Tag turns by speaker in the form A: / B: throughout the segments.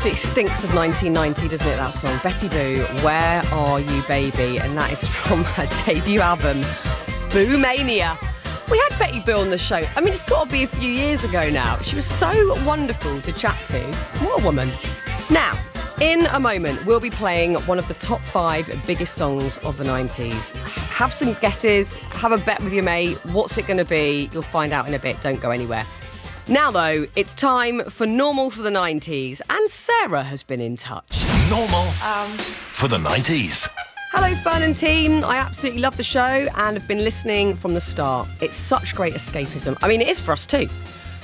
A: absolutely stinks of 1990, doesn't it, that song? Betty Boo, Where Are You Baby? And that is from her debut album, Boo Mania. We had Betty Boo on the show. I mean, it's got to be a few years ago now. She was so wonderful to chat to. What a woman. Now, in a moment, we'll be playing one of the top 5 biggest songs of the 90s. Have some guesses, have a bet with your mate. What's it going to be? You'll find out in a bit. Don't go anywhere. Now, though, it's time for Normal for the 90s, and Sarah has been in touch.
B: Normal for the 90s.
A: Hello, Fern and team. I absolutely love the show and have been listening from the start. It's such great escapism. I mean, it is for us too.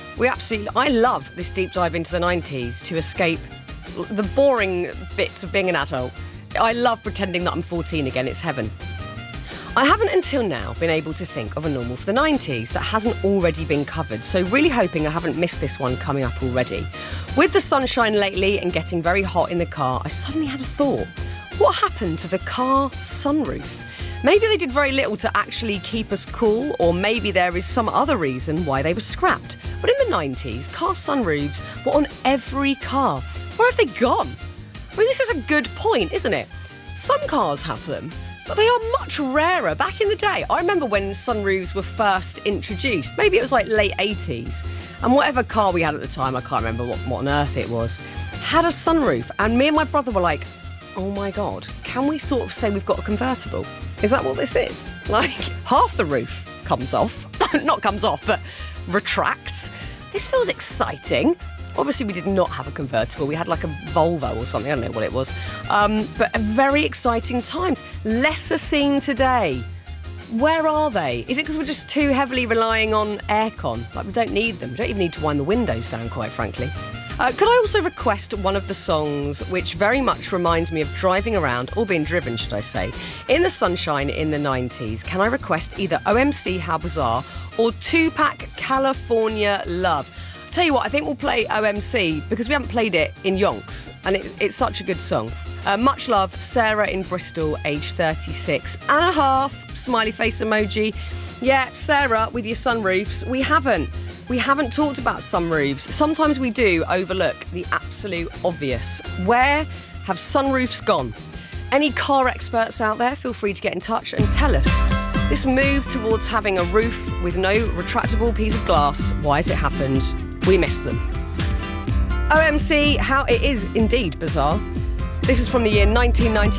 A: I love this deep dive into the 90s to escape the boring bits of being an adult. I love pretending that I'm 14 again. It's heaven. I haven't until now been able to think of a Normal for the 90s that hasn't already been covered, so really hoping I haven't missed this one coming up already. With the sunshine lately and getting very hot in the car, I suddenly had a thought. What happened to the car sunroof? Maybe they did very little to actually keep us cool, or maybe there is some other reason why they were scrapped. But in the 90s, car sunroofs were on every car. Where have they gone? I mean, this is a good point, isn't it? Some cars have them, but they are much rarer. Back in the day, I remember when sunroofs were first introduced. Maybe it was like late 80s. And whatever car we had at the time, I can't remember what on earth it was, had a sunroof. And me and my brother were like, oh my God, can we sort of say we've got a convertible? Is that what this is? Like, half the roof comes off. Not comes off, but retracts. This feels exciting. Obviously, we did not have a convertible. We had like a Volvo or something. I don't know what it was. But very exciting times. Lesser seen today. Where are they? Is it because we're just too heavily relying on aircon? Like, we don't need them. We don't even need to wind the windows down, quite frankly. Could I also request one of the songs which very much reminds me of driving around, or being driven, should I say, in the sunshine in the 90s? Can I request either OMC How Bizarre or Tupac California Love? Tell you what, I think we'll play OMC because we haven't played it in yonks, and it's such a good song. Much love, Sarah in Bristol, age 36 and a half, smiley face emoji. Yeah, Sarah, with your sunroofs, we haven't talked about sunroofs. Sometimes we do overlook the absolute obvious. Where have sunroofs gone? Any car experts out there, feel free to get in touch and tell us. This move towards having a roof with no retractable piece of glass, why has it happened? We miss them. OMC, how it is indeed bizarre. This is from the year 1994.